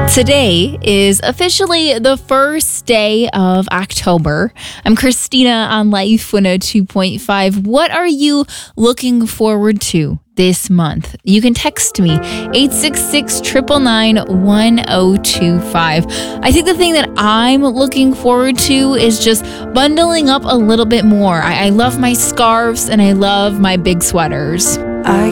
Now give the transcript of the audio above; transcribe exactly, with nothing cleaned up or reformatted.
Today is officially the first day of October. I'm Christina on Life one oh two point five. What are you looking forward to this month? You can text me, eight six six, nine nine nine, one oh two five. I think the thing that I'm looking forward to is just bundling up a little bit more. I, I love my scarves and I love my big sweaters. I